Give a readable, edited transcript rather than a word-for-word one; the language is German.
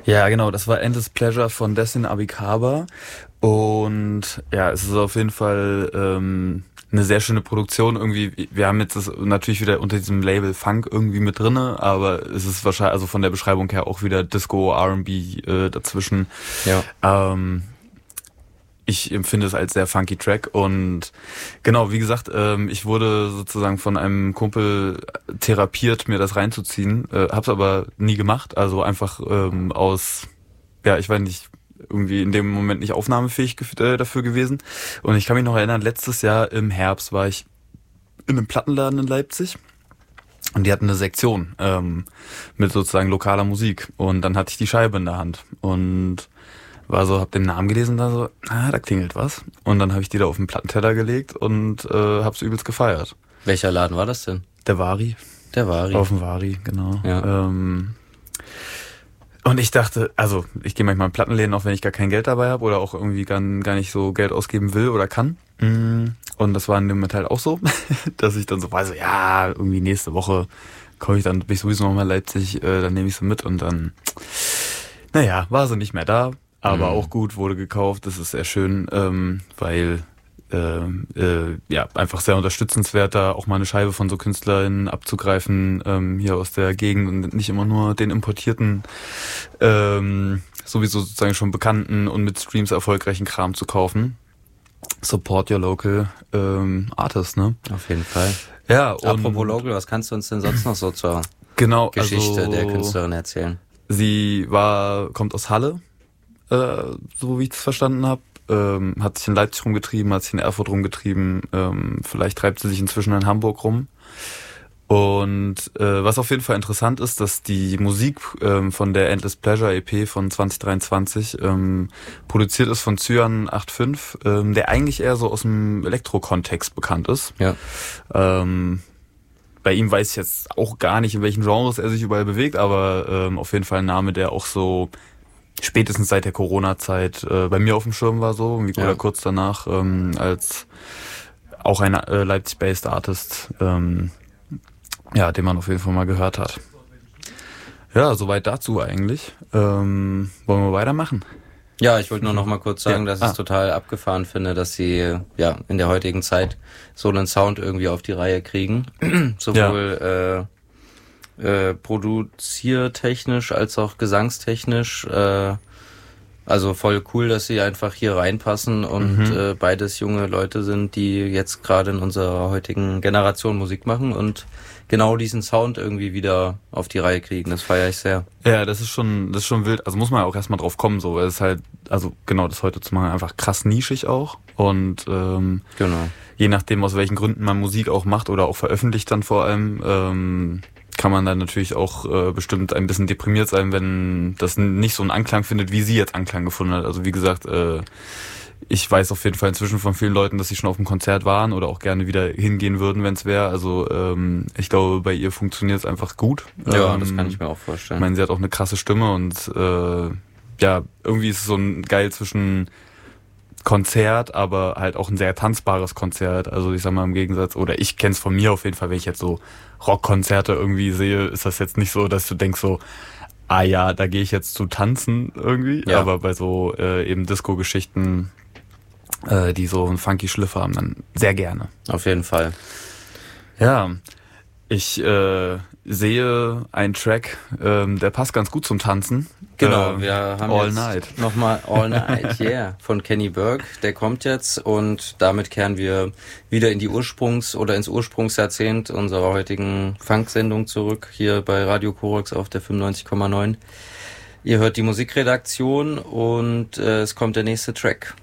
Ja, genau, das war Endless Pleasure von Destin Abikaba. Und ja, es ist auf jeden Fall eine sehr schöne Produktion. Irgendwie, wir haben jetzt das natürlich wieder unter diesem Label Funk irgendwie mit drinne, aber es ist wahrscheinlich, also von der Beschreibung her auch wieder Disco, R&B dazwischen. Ja. Ich empfinde es als sehr funky Track und genau, wie gesagt, ich wurde sozusagen von einem Kumpel therapiert, mir das reinzuziehen, hab's aber nie gemacht, also einfach aus, ja, ich weiß nicht, irgendwie in dem Moment nicht aufnahmefähig dafür gewesen. Und ich kann mich noch erinnern, letztes Jahr im Herbst war ich in einem Plattenladen in Leipzig. Und die hatten eine Sektion mit sozusagen lokaler Musik. Und dann hatte ich die Scheibe in der Hand und war so, hab den Namen gelesen, da so, da klingelt was. Und dann habe ich die da auf den Plattenteller gelegt und hab's übelst gefeiert. Welcher Laden war das denn? Der Vari. Der Vari. Auf dem Vari, genau. Ja. Und ich dachte, also ich gehe manchmal in Plattenläden, auch wenn ich gar kein Geld dabei habe oder auch irgendwie gar nicht so Geld ausgeben will oder kann. Und das war in dem Moment halt auch so, dass ich dann so weiß, ja, irgendwie nächste Woche komme ich dann, bin ich sowieso nochmal in Leipzig, dann nehme ich sie mit und dann, naja, war sie nicht mehr da, aber auch gut, wurde gekauft, das ist sehr schön, weil ja, einfach sehr unterstützenswert, da auch mal eine Scheibe von so KünstlerInnen abzugreifen, hier aus der Gegend und nicht immer nur den importierten, sowieso sozusagen schon bekannten und mit Streams erfolgreichen Kram zu kaufen. Support your local artist, ne? Auf jeden Fall. Ja, und apropos Local, was kannst du uns denn sonst noch so zur genau, Geschichte also, der Künstlerin erzählen? Sie kommt aus Halle, so wie ich das verstanden habe. Hat sich in Leipzig rumgetrieben, hat sich in Erfurt rumgetrieben, vielleicht treibt sie sich inzwischen in Hamburg rum. Und was auf jeden Fall interessant ist, dass die Musik von der Endless Pleasure EP von 2023 produziert ist von Cyan 85, der eigentlich eher so aus dem Elektro-Kontext bekannt ist. Ja. Bei ihm weiß ich jetzt auch gar nicht, in welchen Genres er sich überall bewegt, aber auf jeden Fall ein Name, der auch so spätestens seit der Corona-Zeit bei mir auf dem Schirm war so, oder kurz danach, als auch ein Leipzig-based Artist, ja, den man auf jeden Fall mal gehört hat. Ja, soweit dazu eigentlich. Wollen wir weitermachen? Ja, ich wollte nur noch mal kurz sagen, dass ich es total abgefahren finde, dass sie ja in der heutigen Zeit so einen Sound irgendwie auf die Reihe kriegen. Sowohl produziertechnisch als auch gesangstechnisch. Also voll cool, dass sie einfach hier reinpassen und beides junge Leute sind, die jetzt gerade in unserer heutigen Generation Musik machen und genau diesen Sound irgendwie wieder auf die Reihe kriegen. Das feiere ich sehr. Ja, das ist schon wild. Also muss man ja auch erstmal drauf kommen, so. Es ist halt, also genau das heute zu machen, einfach krass nischig auch. Und genau. Je nachdem, aus welchen Gründen man Musik auch macht oder auch veröffentlicht dann vor allem, kann man dann natürlich auch bestimmt ein bisschen deprimiert sein, wenn das nicht so einen Anklang findet, wie sie jetzt Anklang gefunden hat. Also wie gesagt, ich weiß auf jeden Fall inzwischen von vielen Leuten, dass sie schon auf dem Konzert waren oder auch gerne wieder hingehen würden, wenn es wäre. Also ich glaube, bei ihr funktioniert es einfach gut. Ja, das kann ich mir auch vorstellen. Ich meine, sie hat auch eine krasse Stimme und ja, irgendwie ist es so ein geil zwischen Konzert, aber halt auch ein sehr tanzbares Konzert. Also ich sag mal im Gegensatz, oder ich kenn's von mir auf jeden Fall, wenn ich jetzt so Rockkonzerte irgendwie sehe, ist das jetzt nicht so, dass du denkst so, ah ja, da gehe ich jetzt zu tanzen irgendwie. Ja. Aber bei so eben Disco-Geschichten, die so einen funky Schliff haben, dann sehr gerne. Auf jeden Fall. Ja, ich sehe einen Track, der passt ganz gut zum Tanzen. Genau, wir haben All jetzt Night. Nochmal All Night, yeah, von Kenny Burke. Der kommt jetzt und damit kehren wir wieder in die ins Ursprungsjahrzehnt unserer heutigen Funk-Sendung zurück, hier bei Radio Korax auf der 95,9. Ihr hört die Musikredaktion und es kommt der nächste Track.